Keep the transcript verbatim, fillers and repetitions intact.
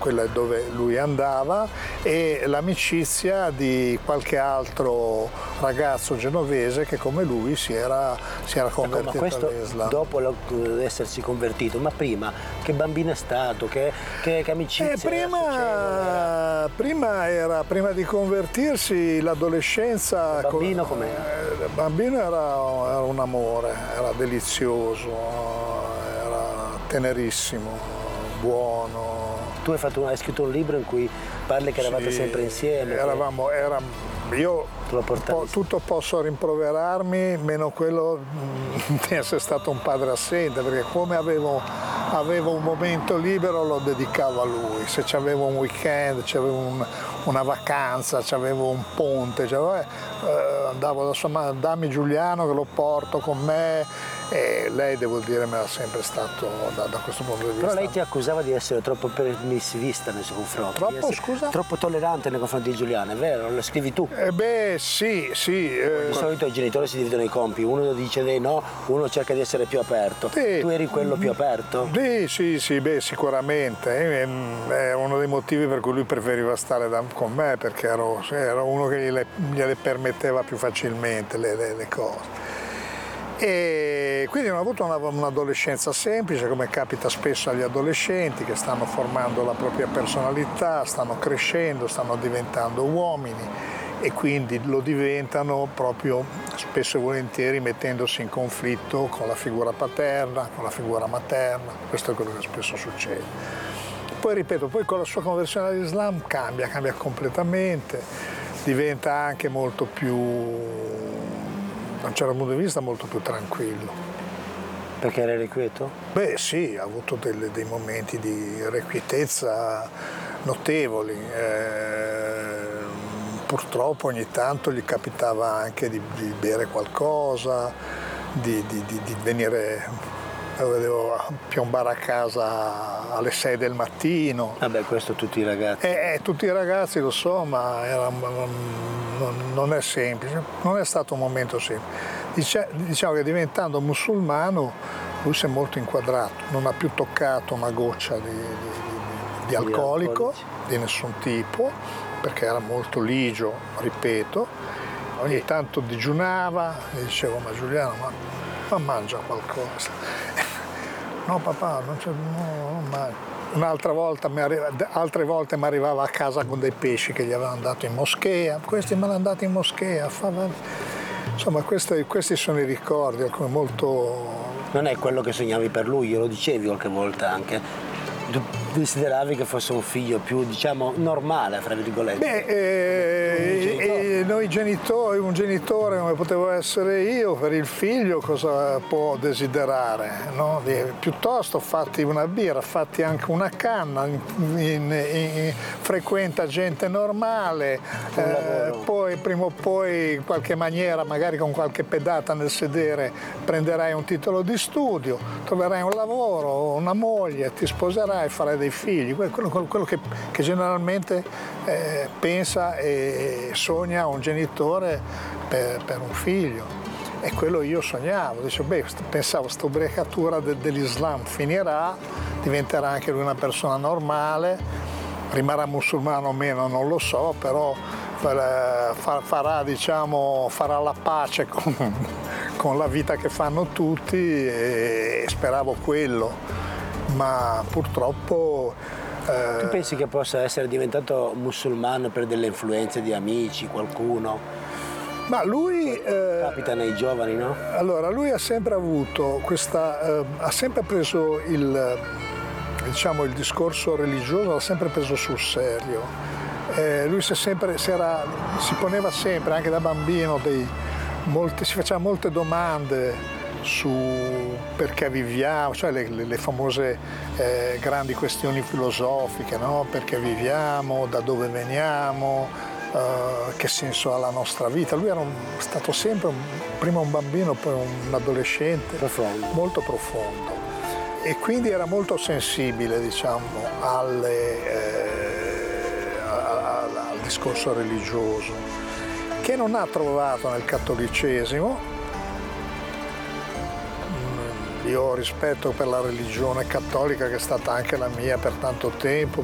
quella dove lui andava, e l'amicizia di qualche altro ragazzo genovese che come lui si era, si era convertito ecco, ma questo all'Islam. Dopo essersi convertito, ma prima che bambino è stato, che, che, che amicizia? Eh, prima, prima, era, prima di convertirsi l'adolescenza... Il bambino com'era? Il bambino era, era un amore, era delizioso, era tenerissimo, buono. Tu hai, fatto, hai scritto un libro in cui parli che eravate sì, sempre insieme. Eravamo, che... eravamo, io po- tutto posso rimproverarmi, meno quello di essere stato un padre assente, perché come avevo, avevo un momento libero lo dedicavo a lui. Se c'avevo un weekend, c'avevo un, una vacanza, c'avevo un ponte, c'avevo, eh, andavo da sua madre, dammi Giuliano che lo porto con me. E lei, devo dire, mi era sempre stato da, da questo punto di vista. Però lei ti accusava di essere troppo permissivista nei suoi confronti. Troppo, scusa? Troppo tollerante nei confronti di Giuliano, è vero? Lo scrivi tu? Eh beh, sì, sì. Eh, di solito i genitori si dividono i compiti, uno dice dei no, uno cerca di essere più aperto. Sì. Tu eri quello più aperto? Sì, sì, sì, beh, sicuramente. È uno dei motivi per cui lui preferiva stare da, con me, perché ero, ero uno che gliele, gliele permetteva più facilmente le, le, le cose. E quindi ho avuto una, un'adolescenza semplice, come capita spesso agli adolescenti che stanno formando la propria personalità, stanno crescendo, stanno diventando uomini e quindi lo diventano proprio spesso e volentieri mettendosi in conflitto con la figura paterna, con la figura materna. Questo è quello che spesso succede. Poi ripeto, poi con la sua conversione all'Islam cambia, cambia completamente, diventa anche molto più, da un certo punto di vista, molto più tranquillo. Perché era irrequieto? Beh sì, ha avuto delle, dei momenti di irrequietezza notevoli. Eh, purtroppo ogni tanto gli capitava anche di, di bere qualcosa, di, di, di, di venire, lo vedevo piombare a casa alle sei del mattino. Vabbè, questo tutti i ragazzi. Eh, eh, tutti i ragazzi lo so, ma era, non, non è semplice, non è stato un momento semplice. Dice, diciamo che diventando musulmano lui si è molto inquadrato, non ha più toccato una goccia di, di, di alcolico di nessun tipo, perché era molto ligio, ripeto. Ogni tanto digiunava e dicevo: ma Giuliano, ma, ma mangia qualcosa. No papà, non c'è, no, non mangia. Un'altra volta, altre volte mi arrivava a casa con dei pesci che gli avevano dato in moschea, questi me l'hanno dato in moschea. Insomma, questi, questi sono i ricordi, come molto... Non è quello che sognavi per lui, glielo dicevi qualche volta anche. Tu desideravi che fosse un figlio più, diciamo, normale, fra virgolette? Beh, eh, eh, noi genitori, un genitore come potevo essere io, per il figlio cosa può desiderare? No? Di, piuttosto fatti una birra, fatti anche una canna, in, in, in, frequenta gente normale, eh, poi prima o poi in qualche maniera, magari con qualche pedata nel sedere, prenderai un titolo di studio, troverai un lavoro, una moglie, ti sposerai e farai dei figli, quello, quello che, che generalmente eh, pensa e sogna un genitore per, per un figlio. E quello io sognavo, dicevo, beh, pensavo questa ubriacatura de, dell'Islam finirà, diventerà anche lui una persona normale, rimarrà musulmano o meno non lo so, però farà, diciamo, farà la pace con, con la vita che fanno tutti e speravo quello. Ma purtroppo... Eh... Tu pensi che possa essere diventato musulmano per delle influenze di amici, qualcuno? Ma lui... Eh, capita nei giovani, no? Allora, lui ha sempre avuto questa... Eh, ha sempre preso il, diciamo, il discorso religioso, l'ha sempre preso sul serio. Eh, lui si, è sempre, si, era, si poneva sempre, anche da bambino, dei, molte, si faceva molte domande su perché viviamo, cioè le, le, le famose eh, grandi questioni filosofiche, no? Perché viviamo, da dove veniamo, eh, che senso ha la nostra vita. Lui era un, stato sempre un, prima un bambino, poi un adolescente profondo. Molto profondo e quindi era molto sensibile, diciamo, alle, eh, al, al discorso religioso, che non ha trovato nel cattolicesimo. Io ho rispetto per la religione cattolica, che è stata anche la mia per tanto tempo,